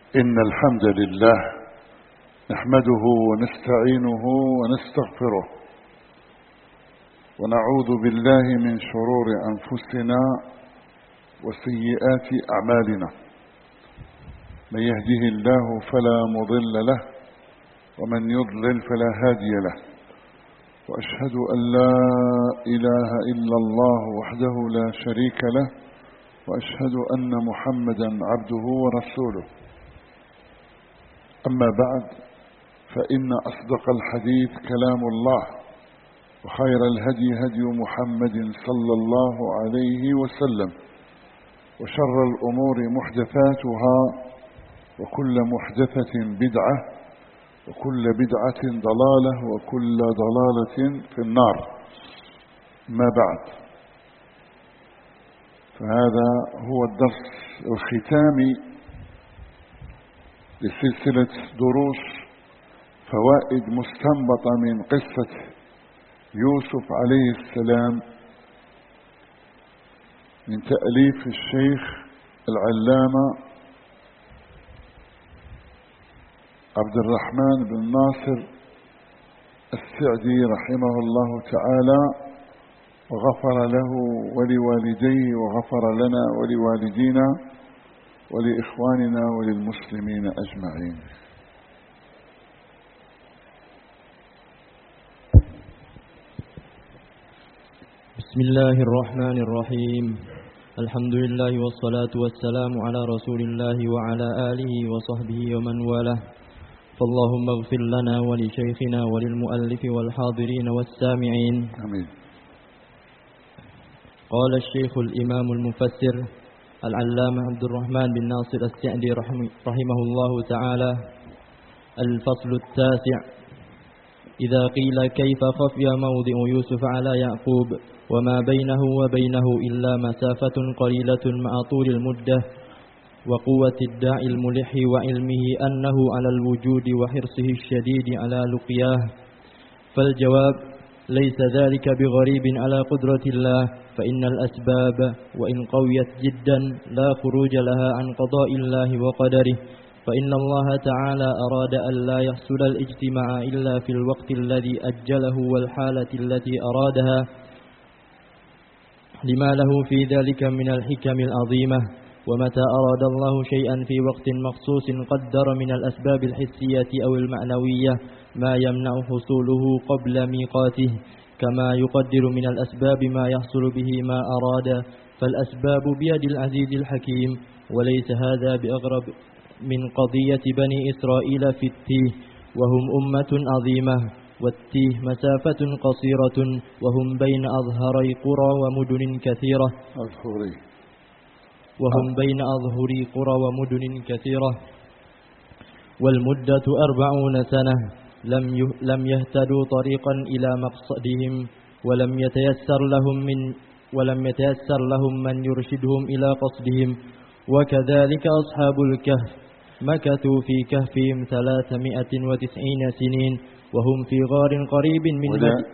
إن الحمد لله نحمده ونستعينه ونستغفره ونعوذ بالله من شرور أنفسنا وسيئات أعمالنا. من يهده الله فلا مضل له ومن يضلل فلا هادي له، وأشهد أن لا إله إلا الله وحده لا شريك له، وأشهد أن محمدا عبده ورسوله. أما بعد، فإن أصدق الحديث كلام الله، وخير الهدي هدي محمد صلى الله عليه وسلم، وشر الأمور محدثاتها، وكل محدثة بدعة، وكل بدعة ضلالة، وكل ضلالة في النار. ما بعد، فهذا هو الدرس الختامي لسلسلة دروس فوائد مستنبطة من قصة يوسف عليه السلام من تأليف الشيخ العلامة عبد الرحمن بن ناصر السعدي رحمه الله تعالى، وغفر له ولوالديه وغفر لنا ولوالدينا ولإخواننا وللمسلمين أجمعين. بسم الله الرحمن الرحيم. الحمد لله والصلاة والسلام على رسول الله وعلى آله وصحبه ومن والاه. فاللهم اغفر لنا ولشيخنا وللمؤلف والحاضرين والسامعين. آمين. قال الشيخ الإمام المفسر العلامة عبد الرحمن بن ناصر السعدي رحمه الله تعالى: الفصل التاسع. إذا قيل كيف خفي موضع يوسف على يعقوب وما بينه وبينه إلا مسافة قليلة مع طول المدة وقوة الداعي الملح وعلمه أنه على الوجود وحرصه الشديد على لقياه، فالجواب: ليس ذلك بغريب على قدرة الله، فإن الأسباب وإن قويت جدا لا خروج لها عن قضاء الله وقدره، فإن الله تعالى أراد أن لا يحصل الاجتماع إلا في الوقت الذي أجله والحالة التي أرادها، لما له في ذلك من الحكم العظيمة. ومتى أراد الله شيئا في وقت مخصوص قدر من الأسباب الحسية أو المعنوية ما يمنع حصوله قبل ميقاته، كما يقدر من الأسباب ما يحصل به ما أراد، فالأسباب بيد العزيز الحكيم. وليس هذا بأغرب من قضية بني إسرائيل في التيه، وهم أمة عظيمة، والتيه مسافة قصيرة، وهم بين أظهري قرى ومدن كثيرة والمدة 40 سنة. لم يهتدوا طريقا إلى مقصدهم، ولم يتيسر لهم من يرشدهم إلى قصدهم. وكذلك أصحاب الكهف مكثوا في كهفهم 390 سنين، وهم في غار قريب من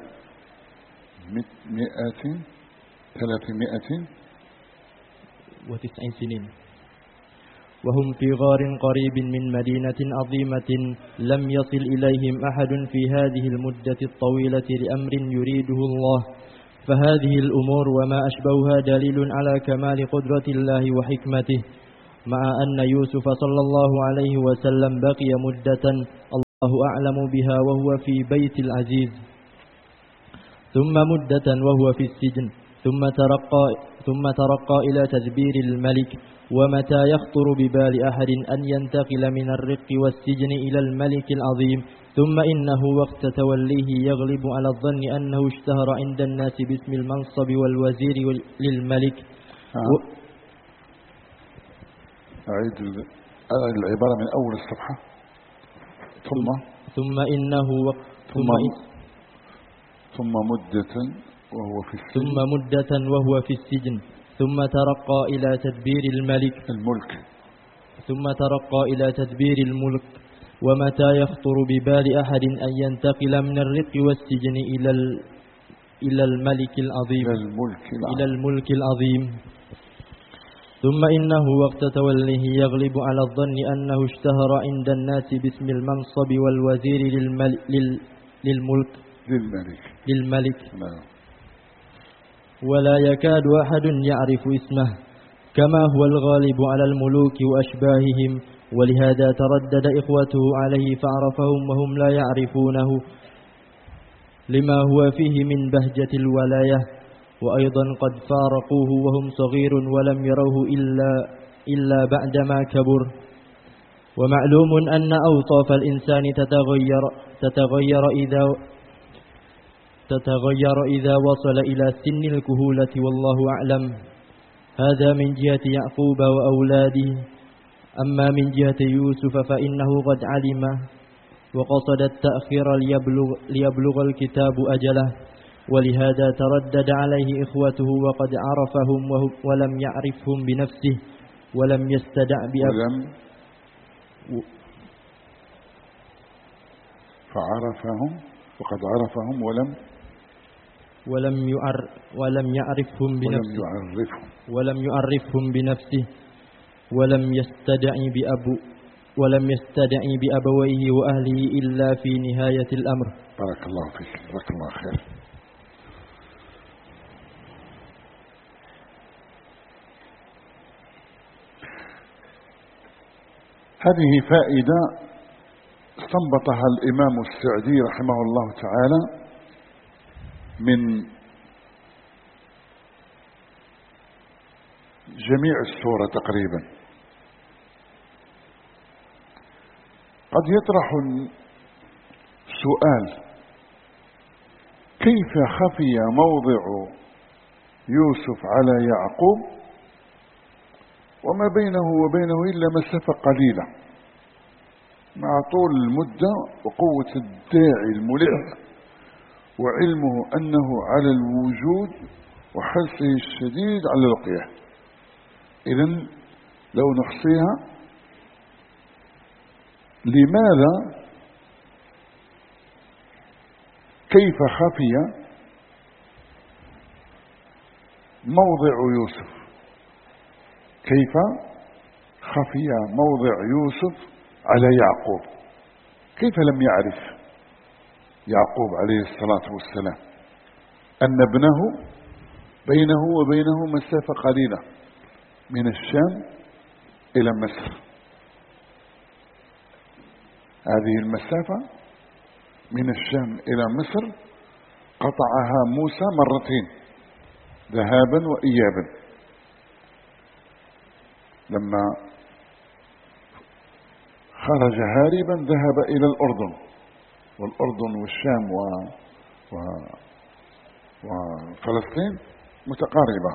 390 سنين، وهم في غار قريب من مدينة عظيمة لم يصل إليهم أحد في هذه المدة الطويلة لأمر يريده الله. فهذه الأمور وما أشبهها دليل على كمال قدرة الله وحكمته، مع أن يوسف صلى الله عليه وسلم بقي مدة الله أعلم بها وهو في بيت العزيز، ثم مدة وهو في السجن، ثم ترقى إلى تدبير الملك. ومتى يخطر ببال أحد أن ينتقل من الرق والسجن إلى الملك العظيم، ثم إنه وقت توليه يغلب على الظن أنه اشتهر عند الناس باسم المنصب والوزير للملك. أعيد العبارة من أول الصفحة. ثم إنه ثم مدة وهو في السجن، ثم ترقى إلى تدبير الملك. ومتى يخطر ببال أحد أن ينتقل من الرق والسجن إلى الملك العظيم ثم إنه وقت توليه يغلب على الظن أنه اشتهر عند الناس باسم المنصب والوزير للملك ولا يكاد أحد يعرف اسمه كما هو الغالب على الملوك وأشباههم، ولهذا تردد إخوته عليه فعرفهم وهم لا يعرفونه لما هو فيه من بهجة الولاية، وأيضا قد فارقوه وهم صغير ولم يروه إلا بعدما كبر. ومعلوم أن أوصاف الإنسان تتغير إذا وصل إلى سن الكهولة، والله أعلم. هذا من جهة يعقوب وأولاده. أما من جهة يوسف فإنه قد علم وقصد التأخير ليبلغ الكتاب أجله، ولهذا تردد عليه إخوته وقد عرفهم ولم يعرفهم بنفسه ولم يستدع فعرفهم وقد عرفهم ولم يعرفهم بنفسه ولم يستدع بأبويه وأهله إلا في نهاية الأمر. بارك الله فيك، جزاك الله خير. هذه فائدة استنبطها الإمام السعدي رحمه الله تعالى من جميع السورة تقريبا. قد يطرح السؤال: كيف خفي موضع يوسف على يعقوب وما بينه وبينه إلا مسافة قليلة، مع طول المدة وقوة الداعي الملح وعلمه أنه على الوجود وحرصه الشديد على لقيه. إذن لو نحصيها، لماذا كيف خفي موضع يوسف؟ كيف خفي موضع يوسف على يعقوب؟ كيف لم يعرف يعقوب عليه الصلاة والسلام أن ابنه بينه وبينه مسافة قليلة من الشام إلى مصر؟ هذه المسافة من الشام إلى مصر قطعها موسى مرتين ذهابا وإيابا. لما خرج هاربا ذهب إلى الأردن، والأردن والشام وفلسطين متقاربة،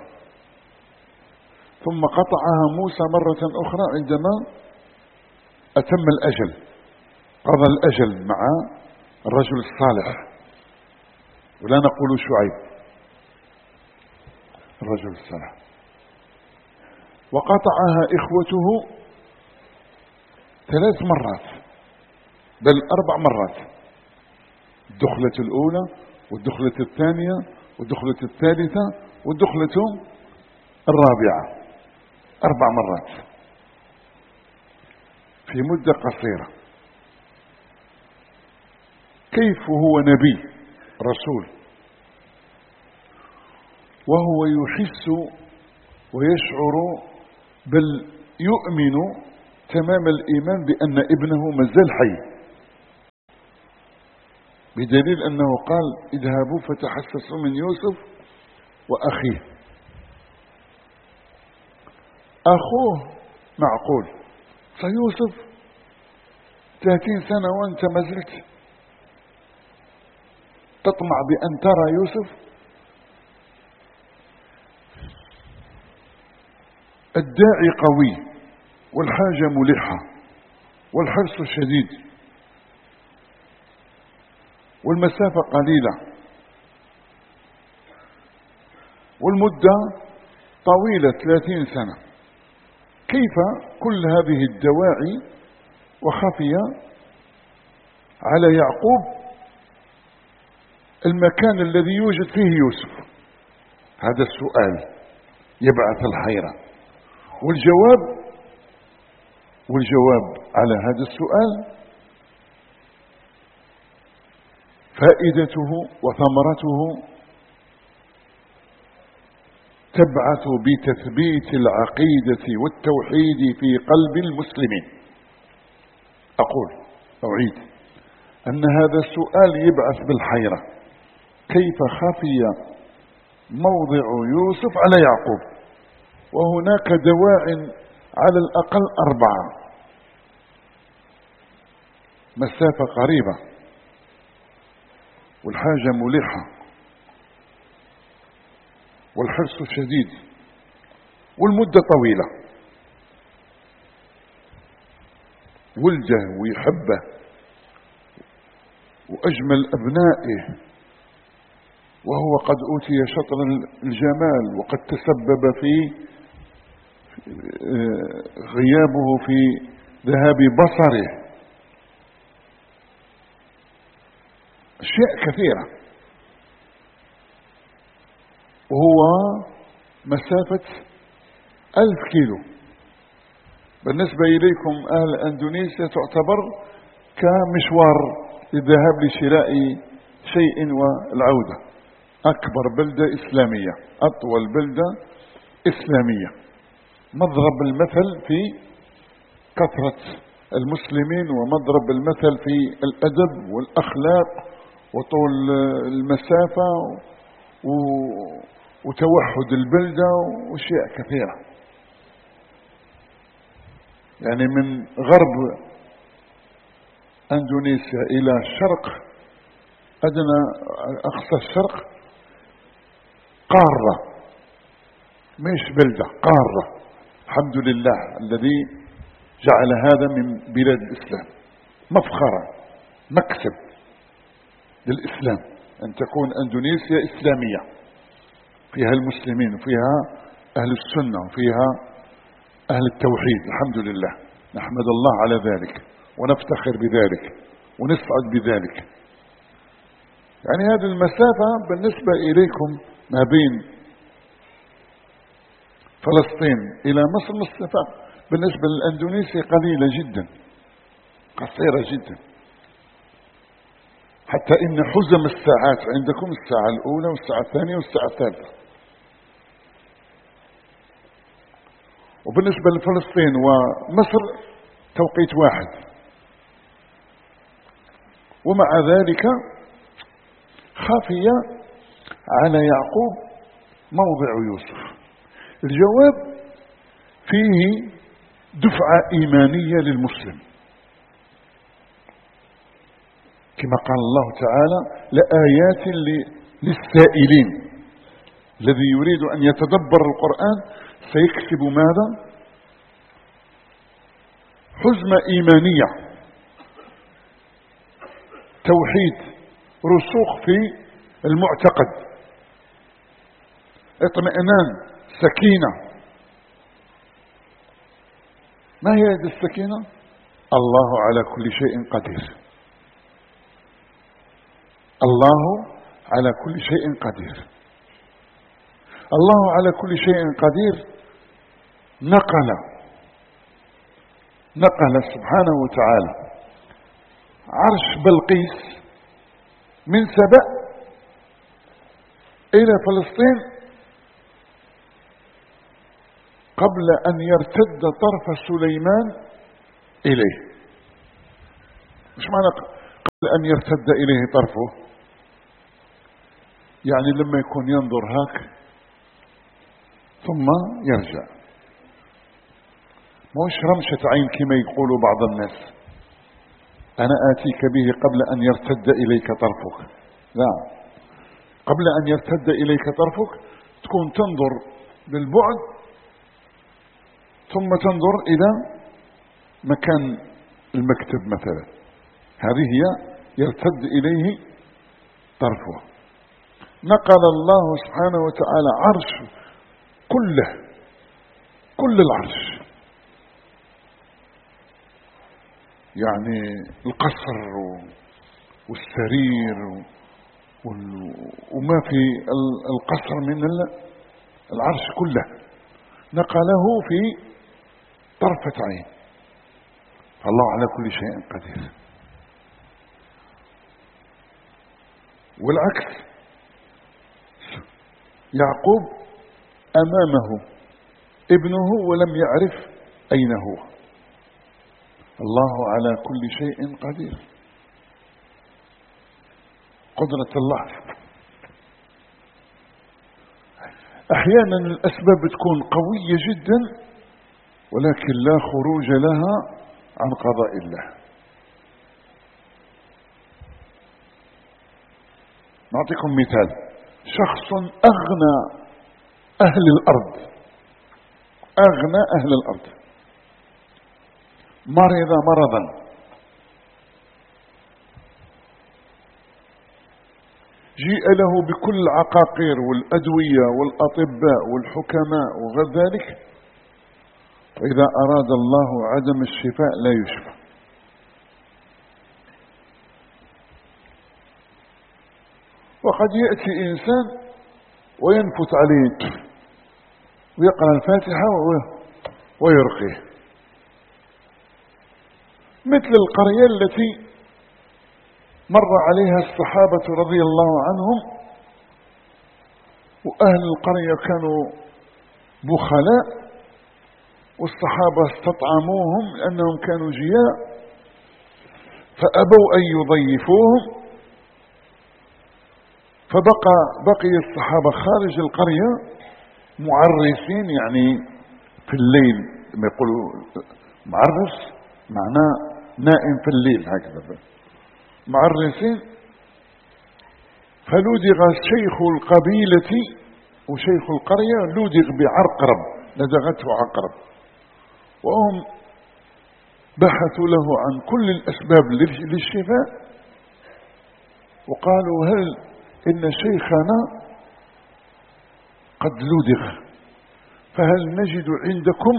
ثم قطعها موسى مرة أخرى عندما أتم الأجل، قضى الأجل مع الرجل الصالح، ولا نقول شعيب، الرجل الصالح. وقطعها إخوته 3 مرات بل 4 مرات، الدخلة الأولى والدخلة الثانية والدخلة الثالثة والدخلة الرابعة، 4 مرات في مدة قصيرة. كيف هو نبي رسول وهو يحس ويشعر بل يؤمن تمام الإيمان بأن ابنه مازال حي، بدليل أنه قال: اذهبوا فتحسسوا من يوسف وأخيه. أخوه معقول، فيوسف 30 سنة وأنت ما زلت تطمع بأن ترى يوسف. الداعي قوي والحاجة ملحة والحرص شديد والمسافة قليلة والمدة طويلة 30 سنة. كيف كل هذه الدواعي وخفي على يعقوب المكان الذي يوجد فيه يوسف؟ هذا السؤال يبعث الحيرة. والجواب على هذا السؤال فائدته وثمرته تبعث بتثبيت العقيدة والتوحيد في قلب المسلمين. أعيد أن هذا السؤال يبعث بالحيرة، كيف خفي موضع يوسف على يعقوب وهناك دواع على الأقل 4، مسافة قريبة والحاجة ملحة والحرص شديد والمدة طويلة، ولده ويحبه وأجمل أبنائه وهو قد أوتي شطر الجمال وقد تسبب في غيابه في ذهاب بصره، أشياء كثيرة، وهو مسافة 1000 كيلو. بالنسبة إليكم أهل أندونيسيا تعتبر كمشوار للذهاب لشراء شيء والعودة. أكبر بلدة إسلامية، أطول بلدة إسلامية، مضرب المثل في كثرة المسلمين ومضرب المثل في الأدب والأخلاق وطول المسافة وتوحد البلدة وأشياء كثيرة. يعني من غرب أندونيسيا إلى شرق أدنى أقصى الشرق قارة، مش بلدة، قارة. الحمد لله الذي جعل هذا من بلاد الإسلام، مفخرة، مكسب للإسلام أن تكون أندونيسيا إسلامية، فيها المسلمين وفيها أهل السنة وفيها أهل التوحيد. الحمد لله، نحمد الله على ذلك ونفتخر بذلك ونسعد بذلك. يعني هذه المسافة بالنسبة إليكم ما بين فلسطين إلى مصر مسافة بالنسبة للأندونيسيا قليلة جدا، قصيرة جدا، حتى إن حزم الساعات عندكم الساعة الأولى والساعة الثانية والساعة الثالثة. وبالنسبة لفلسطين ومصر توقيت واحد. ومع ذلك خفي على يعقوب موضع يوسف. الجواب فيه دفعة إيمانية للمسلم، كما قال الله تعالى لآيات للسائلين. الذي يريد أن يتدبر القرآن سيكسب ماذا؟ حزمة إيمانية، توحيد، رسوخ في المعتقد، اطمئنان، سكينة. ما هي هذه السكينة؟ الله على كل شيء قدير، الله على كل شيء قدير. الله على كل شيء قدير نقل سبحانه وتعالى عرش بلقيس من سبأ إلى فلسطين قبل أن يرتد طرف سليمان إليه. مش معنى قبل أن يرتد إليه طرفه، يعني لما يكون ينظر هاك ثم يرجع، مش رمشة عين كما يقول بعض الناس، أنا آتيك به قبل أن يرتد إليك طرفك. لا، قبل أن يرتد إليك طرفك تكون تنظر بالبعد ثم تنظر إلى مكان المكتب مثلا، هذه هي يرتد إليه طرفه. نقل الله سبحانه وتعالى عرش كله، كل العرش، يعني القصر والسرير وما في القصر من العرش كله، نقله في طرفة عين. فالله على كل شيء قدير. والعكس، يعقوب أمامه ابنه ولم يعرف أين هو. الله على كل شيء قدير. قدرة الله. أحيانا الأسباب تكون قوية جدا ولكن لا خروج لها عن قضاء الله. نعطيكم مثال. شخص أغنى أهل الأرض، أغنى أهل الأرض، مرض مرضا، جيء له بكل العقاقير والأدوية والأطباء والحكماء وغير ذلك، وإذا أراد الله عدم الشفاء لا يشفى. وقد يأتي إنسان وينفث عليه ويقرأ الفاتحة ويرقيه، مثل القرية التي مر عليها الصحابة رضي الله عنهم، وأهل القرية كانوا بخلاء، والصحابة استطعموهم لأنهم كانوا جياع، فأبوا أن يضيفوهم، فبقي الصحابة خارج القرية معرسين، يعني في الليل لما يقولوا معرس معناه نائم في الليل هكذا، معرسين. فلدغ شيخ القبيلة وشيخ القرية لدغ بعرقرب، لدغته عقرب، وهم بحثوا له عن كل الأسباب للشفاء، وقالوا هل إن شيخنا قد لدغ، فهل نجد عندكم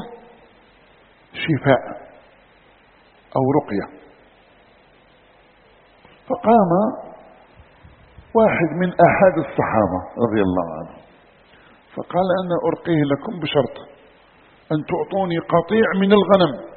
شفاء أو رقية؟ فقام واحد من أحد الصحابة رضي الله عنه فقال أنا أرقيه لكم بشرط أن تعطوني قطيع من الغنم.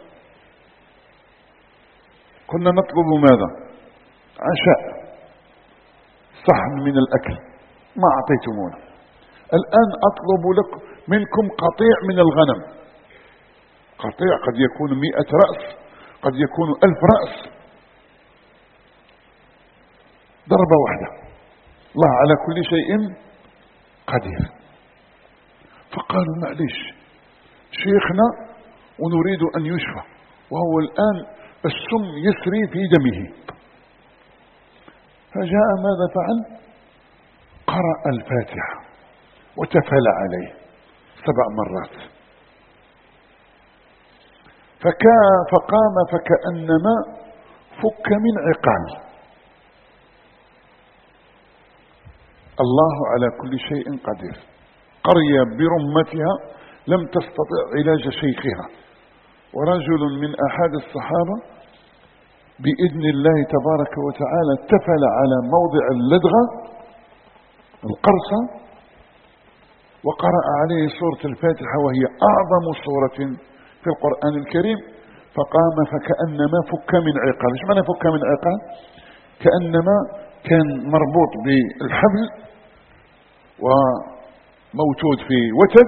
كنا نطلب ماذا؟ عشاء، صحن من الأكل، ما أعطيتمونا، الآن أطلب منكم قطيع من الغنم. قطيع قد يكون 100 رأس، قد يكون 1000 رأس، ضربة واحدة. الله على كل شيء قدير. فقالوا معليش شيخنا ونريد أن يشفى، وهو الآن السم يسري في دمه. فجاء ماذا فعل؟ قرأ الفاتحة وتفل عليه 7 مرات، فقام فكأنما فك من عقال. الله على كل شيء قدير. قرية برمتها لم تستطع علاج شيخها، ورجل من أحد الصحابة بإذن الله تبارك وتعالى تفل على موضع اللدغة القرصة وقرأ عليه سورة الفاتحة، وهي أعظم سورة في القرآن الكريم، فقام فكأنما فك من عقال. ايش معنى فك من عقال؟ كأنما كان مربوط بالحبل وموجود في وتد،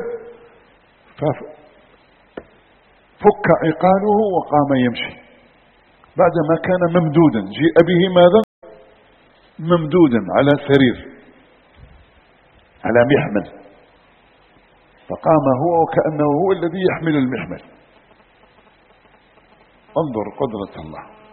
ففك عقاله وقام يمشي بعدما كان ممدودا. جيء به ماذا؟ ممدودا على سرير، على محمل، فقام هو وكأنه هو الذي يحمل المحمل. انظر قدرة الله.